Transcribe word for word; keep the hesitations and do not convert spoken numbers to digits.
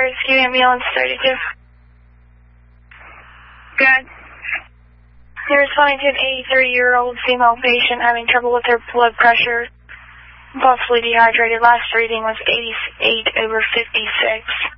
Rescue Ambulance thirty-two. Good. You're responding to an eighty-three-year-old female patient having trouble with her blood pressure, possibly dehydrated. Last reading was eighty-eight over fifty-six.